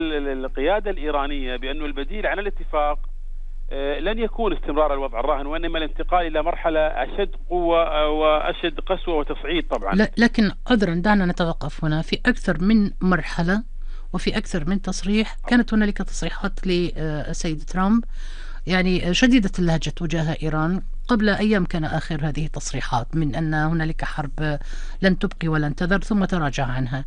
القيادة الإيرانية بأنه البديل عن الاتفاق لن يكون استمرار الوضع الراهن، وإنما الانتقال إلى مرحلة أشد قوة وأشد قسوة وتصعيد طبعا. لكن عذرا دعنا نتوقف هنا. في أكثر من مرحلة وفي أكثر من تصريح كانت هنالك تصريحات لسيد ترامب يعني شديدة اللهجة تجاه إيران. قبل أيام كان آخر هذه التصريحات من أن هنالك حرب لن تبقي ولن تذر، ثم تراجع عنها.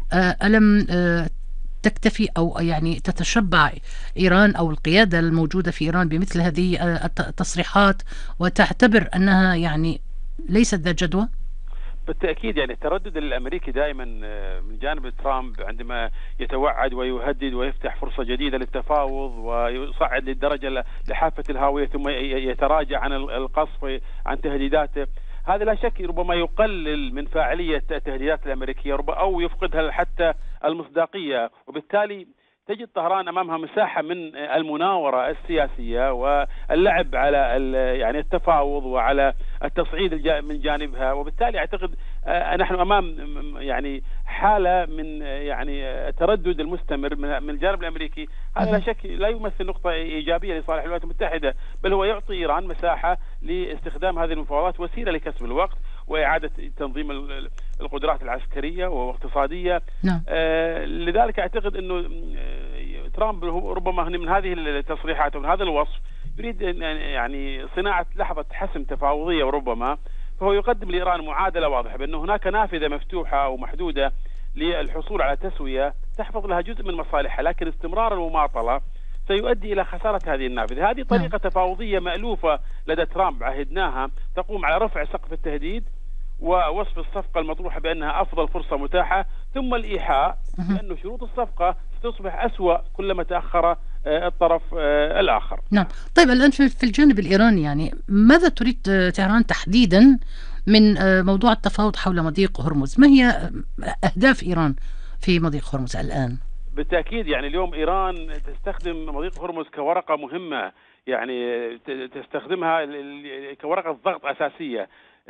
ألم تكتفي أو يعني تتشبع إيران أو القيادة الموجودة في إيران بمثل هذه التصريحات وتعتبر أنها يعني ليست ذات جدوى؟ بالتأكيد يعني التردد الأمريكي دائما من جانب ترامب عندما يتوعد ويهدد ويفتح فرصة جديدة للتفاوض ويصعد للدرجة لحافة الهاوية ثم يتراجع عن القصف عن تهديداته، هذا لا شك ربما يقلل من فاعلية التهديدات الأمريكية أو يفقدها حتى المصداقية، وبالتالي تجد طهران أمامها مساحة من المناورة السياسية واللعب على يعني التفاوض وعلى التصعيد من جانبها. وبالتالي أعتقد نحن أمام يعني حالة من يعني التردد المستمر من الجانب الأمريكي. هذا لا شك لا يمثل نقطة إيجابية لصالح الولايات المتحدة، بل هو يعطي إيران مساحة لاستخدام هذه المفاوضات وسيلة لكسب الوقت وإعادة تنظيم القدرات العسكرية واقتصادية. نعم. لذلك أعتقد أنه ترامب ربما من هذه التصريحات ومن هذا الوصف يريد يعني صناعة لحظة حسم تفاوضية، وربما فهو يقدم لإيران معادلة واضحة بأن هناك نافذة مفتوحة أو محدودة للحصول على تسوية تحفظ لها جزء من مصالحها، لكن استمرار المماطلة سيؤدي إلى خسارة هذه النافذة. هذه طريقة تفاوضية مألوفة لدى ترامب عهدناها، تقوم على رفع سقف التهديد ووصف الصفقة المطروحة بأنها أفضل فرصة متاحة، ثم الإيحاء بأن شروط الصفقة ستصبح أسوأ كلما تأخر الطرف الآخر. نعم. طيب الآن في الجانب الإيراني يعني ماذا تريد طهران تحديدا من موضوع التفاوض حول مضيق هرمز؟ ما هي أهداف إيران في مضيق هرمز الآن؟ بالتأكيد يعني اليوم إيران تستخدم مضيق هرمز كورقة مهمة، يعني تستخدمها كورقة ضغط أساسية،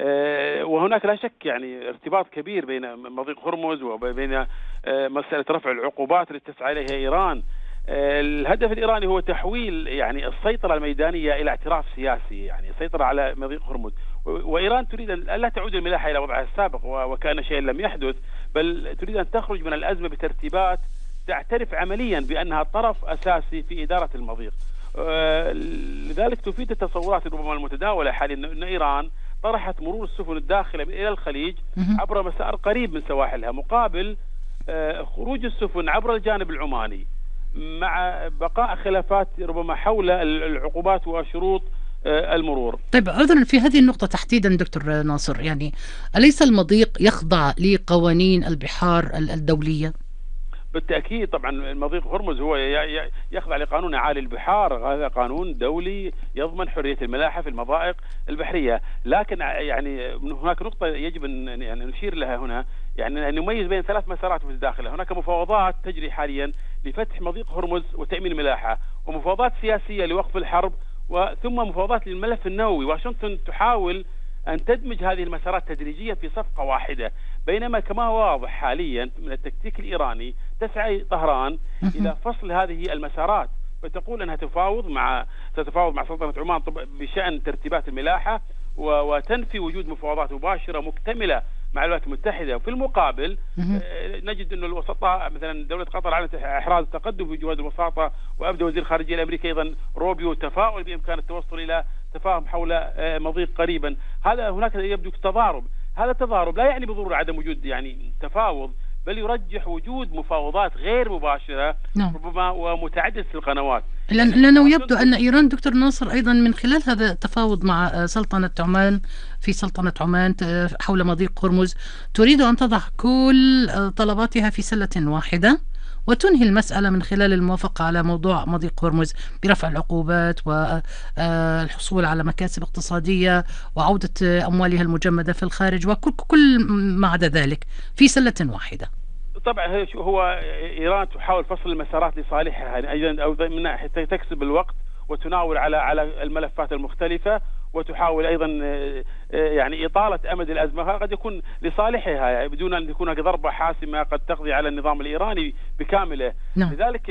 وهناك لا شك يعني ارتباط كبير بين مضيق هرمز وبين مسألة رفع العقوبات التي تسعى إليها إيران. الهدف الإيراني هو تحويل يعني السيطرة الميدانية إلى اعتراف سياسي، يعني السيطرة على مضيق هرمز، وإيران تريد أن لا تعود الملاحة إلى وضعها السابق وكأن شيء لم يحدث، بل تريد أن تخرج من الأزمة بترتيبات تعترف عمليا بأنها طرف أساسي في إدارة المضيق. لذلك تفيد التصورات ربما المتداولة حاليا أن إيران طرحت مرور السفن الداخلة إلى الخليج عبر مسار قريب من سواحلها مقابل خروج السفن عبر الجانب العماني، مع بقاء خلافات ربما حول العقوبات وشروط المرور. طيب عذرا في هذه النقطة تحديدا دكتور ناصر، يعني أليس المضيق يخضع لقوانين البحار الدولية؟ بالتأكيد طبعا المضيق هرمز هو يخضع لقانون أعالي البحار، هذا قانون دولي يضمن حرية الملاحة في المضائق البحرية، لكن يعني هناك نقطة يجب أن نشير لها هنا، يعني أن نميز بين ثلاث مسارات في الداخل. هناك مفاوضات تجري حاليا لفتح مضيق هرمز وتأمين الملاحة، ومفاوضات سياسية لوقف الحرب، ثم مفاوضات للملف النووي. واشنطن تحاول أن تدمج هذه المسارات تدريجيا في صفقة واحدة، بينما كما هو واضح حاليا من التكتيك الإيراني تسعى طهران إلى فصل هذه المسارات، فتقول أنها تتفاوض مع سلطنة عمان بشأن ترتيبات الملاحة وتنفي وجود مفاوضات مباشرة مكتملة مع الولايات المتحدة. وفي المقابل نجد أن الوسطاء مثلا دولة قطر أعلنت إحراز التقدم في جهود الوساطة، وأبدى وزير الخارجية الأمريكي أيضا روبيو تفاؤل بإمكان التوصل إلى تفاهم حول مضيق قريبا. هذا هناك يبدو تضارب، هذا التضارب لا يعني بالضرورة عدم وجود يعني تفاوض، بل يرجح وجود مفاوضات غير مباشرة ربما ومتعددة القنوات. لأنه يبدو أن إيران دكتور ناصر أيضا من خلال هذا التفاوض مع سلطنة عمان في سلطنة عمان حول مضيق هرمز تريد أن تضع كل طلباتها في سلة واحدة وتنهي المسألة من خلال الموافقة على موضوع مضيق هرمز برفع العقوبات والحصول على مكاسب اقتصادية وعودة أموالها المجمدة في الخارج وكل ما عدا ذلك في سلة واحدة. طبعا هو إيران تحاول فصل المسارات لصالحها، يعني أيضا أو من ناحية تكسب الوقت وتناور على الملفات المختلفة، وتحاول أيضا يعني إطالة أمد الأزمة قد يكون لصالحها بدون أن تكون ضربة حاسمة قد تقضي على النظام الإيراني بكامله. لذلك